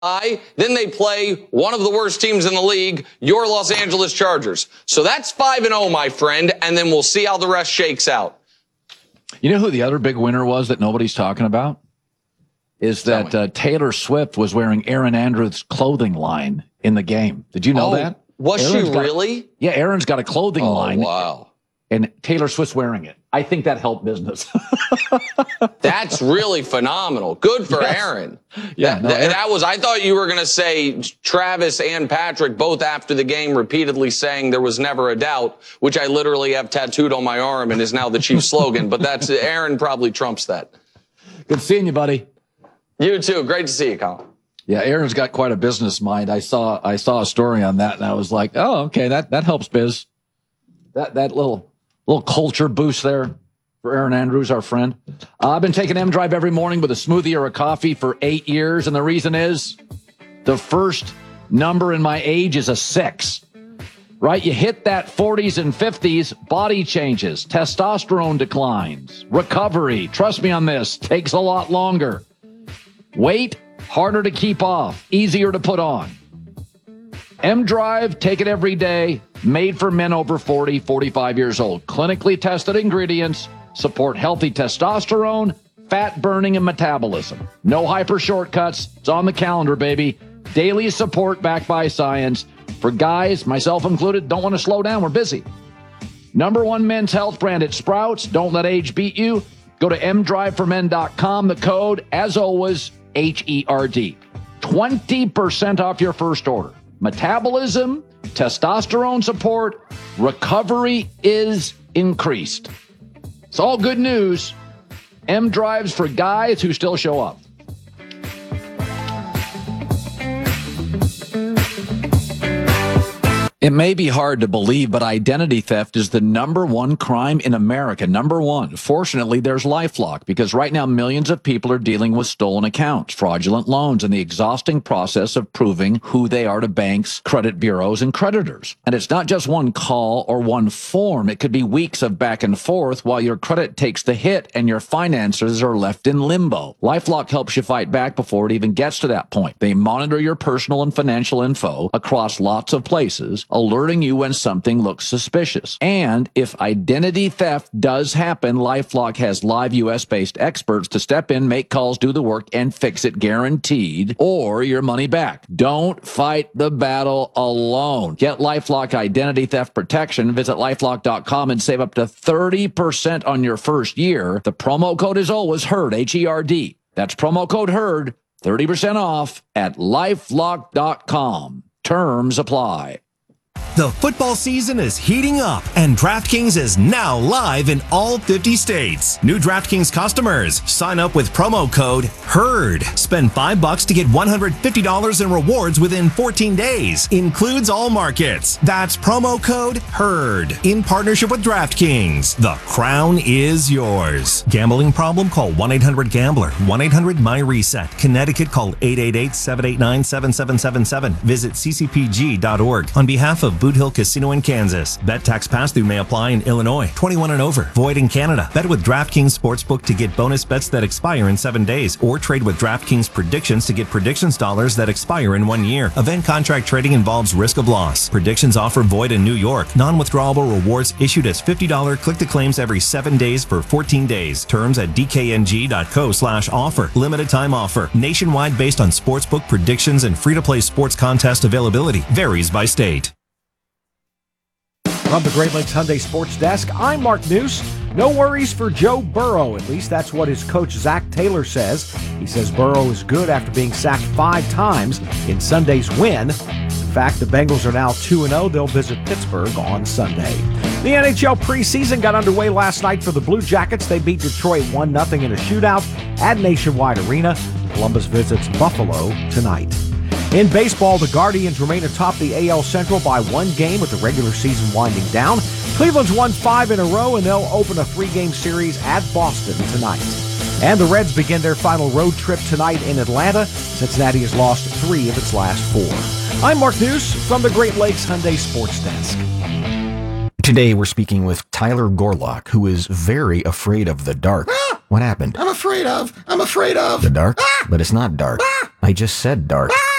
Then they play one of the worst teams in the league, your Los Angeles Chargers. So that's 5-0, my friend, and then we'll see how the rest shakes out. You know who the other big winner was that nobody's talking about? Is that Taylor Swift was wearing Erin Andrews' clothing line in the game. Did you know that? Was she really? Yeah, Erin's got a clothing line. Wow. And Taylor Swift's wearing it. I think that helped business. That's really phenomenal. Good for Erin. Yeah. That was, I thought you were going to say Travis and Patrick both after the game repeatedly saying there was never a doubt, which I literally have tattooed on my arm and is now the Chiefs slogan. But that's Erin probably trumps that. Good seeing you, buddy. You too. Great to see you, Colin. Yeah, Erin's got quite a business mind. I saw a story on that and I was like, oh, okay, that helps biz. That little culture boost there for Erin Andrews, our friend. I've been taking M-Drive every morning with a smoothie or a coffee for 8 years, and the reason is the first number in my age is a 6. Right? You hit that 40s and 50s, body changes, testosterone declines, recovery. Trust me on this, takes a lot longer. Weight, harder to keep off, easier to put on. M-Drive, take it every day, made for men over 40, 45 years old. Clinically tested ingredients support healthy testosterone, fat burning, and metabolism. No hyper shortcuts. It's on the calendar, baby. Daily support backed by science. For guys, myself included, don't want to slow down. We're busy. #1 men's health brand at Sprouts. Don't let age beat you. Go to mdriveformen.com. The code, as always, HERD. 20% off your first order. Metabolism, testosterone support, recovery is increased. It's all good news. M-Drives for guys who still show up. It may be hard to believe, but identity theft is the #1 crime in America. #1. Fortunately, there's LifeLock, because right now millions of people are dealing with stolen accounts, fraudulent loans, and the exhausting process of proving who they are to banks, credit bureaus, and creditors. And it's not just one call or one form. It could be weeks of back and forth while your credit takes the hit and your finances are left in limbo. LifeLock helps you fight back before it even gets to that point. They monitor your personal and financial info across lots of places, alerting you when something looks suspicious. And if identity theft does happen, LifeLock has live U.S.-based experts to step in, make calls, do the work, and fix it guaranteed, or your money back. Don't fight the battle alone. Get LifeLock identity theft protection. Visit LifeLock.com and save up to 30% on your first year. The promo code is always HERD, H-E-R-D. That's promo code HERD, 30% off at LifeLock.com. Terms apply. The football season is heating up, and DraftKings is now live in all 50 states. New DraftKings customers, sign up with promo code HERD. Spend $5 to get $150 in rewards within 14 days. Includes all markets. That's promo code HERD. In partnership with DraftKings, the crown is yours. Gambling problem? Call 1-800-GAMBLER. 1-800-MY-RESET. Connecticut, call 888-789-7777. Visit ccpg.org. On behalf of Boot Hill Casino in Kansas. Bet tax pass-through may apply in Illinois. 21 and over. Void in Canada. Bet with DraftKings Sportsbook to get bonus bets that expire in 7 days. Or trade with DraftKings Predictions to get predictions dollars that expire in 1 year. Event contract trading involves risk of loss. Predictions offer void in New York. Non-withdrawable rewards issued as $50 click-to-claims every 7 days for 14 days. Terms at dkng.co/offer. Limited time offer. Nationwide based on sportsbook predictions and free-to-play sports contest availability. Varies by state. From the Great Lakes Hyundai Sports Desk, I'm Mark News. No worries for Joe Burrow. At least that's what his coach Zach Taylor says. He says Burrow is good after being sacked 5 times in Sunday's win. In fact, the Bengals are now 2-0. They'll visit Pittsburgh on Sunday. The NHL preseason got underway last night for the Blue Jackets. They beat Detroit 1-0 in a shootout at Nationwide Arena. Columbus visits Buffalo tonight. In baseball, the Guardians remain atop the AL Central by 1 game with the regular season winding down. Cleveland's won 5 in a row, and they'll open a 3-game series at Boston tonight. And the Reds begin their final road trip tonight in Atlanta. Cincinnati has lost 3 of its last 4. I'm Mark News from the Great Lakes Hyundai Sports Desk. Today we're speaking with Tyler Gorlock, who is very afraid of the dark. What happened? I'm afraid of the dark? But it's not dark. I just said dark.